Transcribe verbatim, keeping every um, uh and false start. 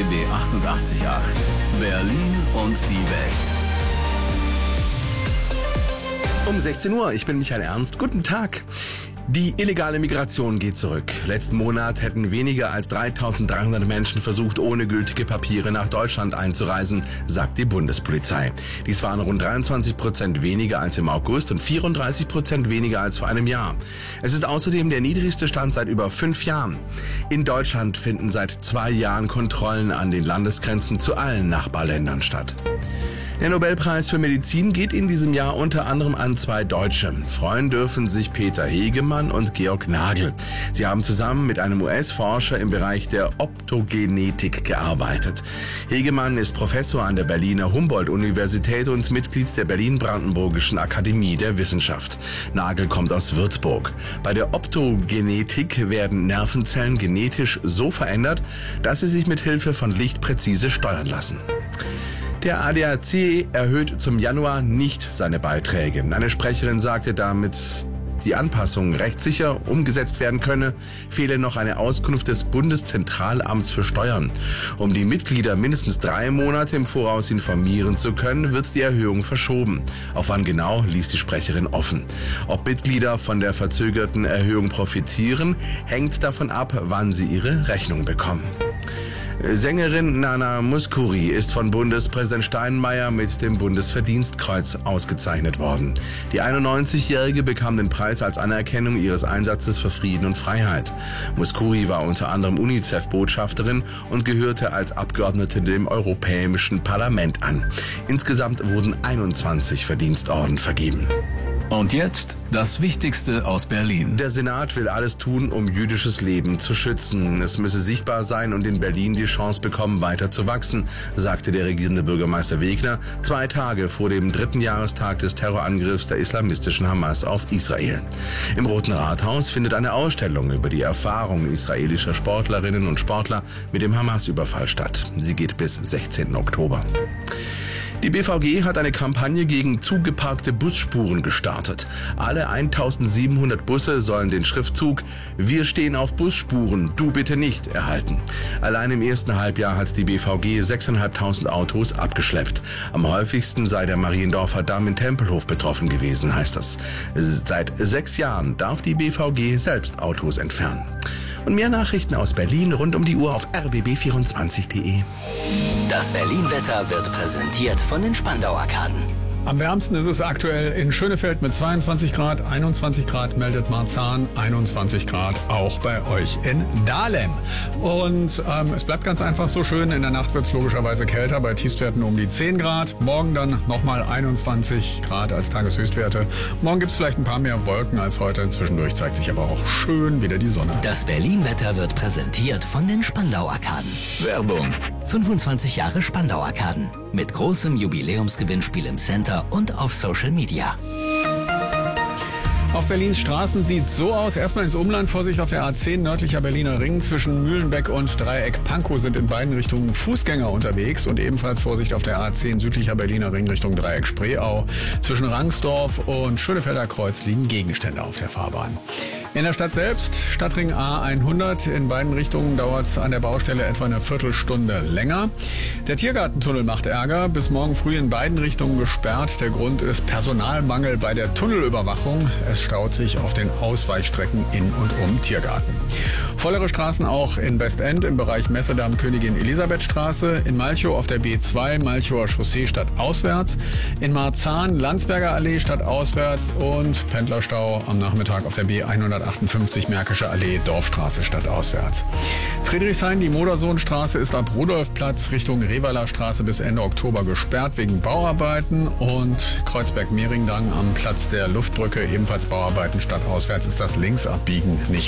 B B achtundachtzig Komma acht. Berlin und die Welt. Um sechzehn Uhr, ich bin Michael Ernst. Guten Tag. Die illegale Migration geht zurück. Letzten Monat hätten weniger als dreitausenddreihundert Menschen versucht, ohne gültige Papiere nach Deutschland einzureisen, sagt die Bundespolizei. Dies waren rund dreiundzwanzig Prozent weniger als im August und vierunddreißig Prozent weniger als vor einem Jahr. Es ist außerdem der niedrigste Stand seit über fünf Jahren. In Deutschland finden seit zwei Jahren Kontrollen an den Landesgrenzen zu allen Nachbarländern statt. Der Nobelpreis für Medizin geht in diesem Jahr unter anderem an zwei Deutsche. Freuen dürfen sich Peter Hegemann und Georg Nagel. Sie haben zusammen mit einem U S-Forscher im Bereich der Optogenetik gearbeitet. Hegemann ist Professor an der Berliner Humboldt-Universität und Mitglied der Berlin-Brandenburgischen Akademie der Wissenschaft. Nagel kommt aus Würzburg. Bei der Optogenetik werden Nervenzellen genetisch so verändert, dass sie sich mit Hilfe von Licht präzise steuern lassen. Der A D A C erhöht zum Januar nicht seine Beiträge. Eine Sprecherin sagte, damit die Anpassung rechtssicher umgesetzt werden könne, fehle noch eine Auskunft des Bundeszentralamts für Steuern. Um die Mitglieder mindestens drei Monate im Voraus informieren zu können, wird die Erhöhung verschoben. Auf wann genau, ließ die Sprecherin offen. Ob Mitglieder von der verzögerten Erhöhung profitieren, hängt davon ab, wann sie ihre Rechnung bekommen. Sängerin Nana Mouskouri ist von Bundespräsident Steinmeier mit dem Bundesverdienstkreuz ausgezeichnet worden. Die einundneunzigjährige bekam den Preis als Anerkennung ihres Einsatzes für Frieden und Freiheit. Mouskouri war unter anderem UNICEF-Botschafterin und gehörte als Abgeordnete dem Europäischen Parlament an. Insgesamt wurden einundzwanzig Verdienstorden vergeben. Und jetzt das Wichtigste aus Berlin. Der Senat will alles tun, um jüdisches Leben zu schützen. Es müsse sichtbar sein und in Berlin die Chance bekommen, weiter zu wachsen, sagte der regierende Bürgermeister Wegner zwei Tage vor dem dritten Jahrestag des Terrorangriffs der islamistischen Hamas auf Israel. Im Roten Rathaus findet eine Ausstellung über die Erfahrungen israelischer Sportlerinnen und Sportler mit dem Hamas-Überfall statt. Sie geht bis sechzehnten Oktober. Die B V G hat eine Kampagne gegen zugeparkte Busspuren gestartet. Alle eintausendsiebenhundert Busse sollen den Schriftzug "Wir stehen auf Busspuren, du bitte nicht" erhalten. Allein im ersten Halbjahr hat die B V G sechstausendfünfhundert Autos abgeschleppt. Am häufigsten sei der Mariendorfer Damm in Tempelhof betroffen gewesen, heißt das. Seit sechs Jahren darf die B V G selbst Autos entfernen. Und mehr Nachrichten aus Berlin rund um die Uhr auf r b b vierundzwanzig punkt de. Das Berlin-Wetter wird präsentiert von den Spandau-Arkaden. Am wärmsten ist es aktuell in Schönefeld mit zweiundzwanzig Grad, einundzwanzig Grad meldet Marzahn, einundzwanzig Grad auch bei euch in Dahlem. Und ähm, es bleibt ganz einfach so schön, in der Nacht wird es logischerweise kälter, bei Tiefstwerten um die zehn Grad. Morgen dann nochmal einundzwanzig Grad als Tageshöchstwerte. Morgen gibt es vielleicht ein paar mehr Wolken als heute, zwischendurch zeigt sich aber auch schön wieder die Sonne. Das Berlin-Wetter wird präsentiert von den Spandau-Arkaden. Werbung. fünfundzwanzig Jahre Spandau-Arkaden mit großem Jubiläumsgewinnspiel im Center und auf Social Media. Auf Berlins Straßen sieht so aus. Erstmal ins Umland. Vorsicht auf der A zehn, nördlicher Berliner Ring. Zwischen Mühlenbeck und Dreieck Pankow sind in beiden Richtungen Fußgänger unterwegs. Und ebenfalls Vorsicht auf der A zehn, südlicher Berliner Ring Richtung Dreieck Spreeau. Zwischen Rangsdorf und Schönefelder Kreuz liegen Gegenstände auf der Fahrbahn. In der Stadt selbst, Stadtring A hundert, in beiden Richtungen dauert es an der Baustelle etwa eine Viertelstunde länger. Der Tiergartentunnel macht Ärger, bis morgen früh in beiden Richtungen gesperrt. Der Grund ist Personalmangel bei der Tunnelüberwachung. Es staut sich auf den Ausweichstrecken in und um Tiergarten. Vollere Straßen auch in Westend im Bereich Messedamm Königin Elisabeth Straße, in Malchow auf der B zwei, Malchower Chaussee stadtauswärts, in Marzahn Landsberger Allee stadtauswärts und Pendlerstau am Nachmittag auf der B hundertachtundfünfzig Märkische Allee Dorfstraße stadtauswärts. Friedrichshain, die Modersohnstraße ist ab Rudolfplatz Richtung Revaler Straße bis Ende Oktober gesperrt wegen Bauarbeiten und Kreuzberg-Mehringdamm am Platz der Luftbrücke ebenfalls Bauarbeiten stadtauswärts ist das Linksabbiegen nicht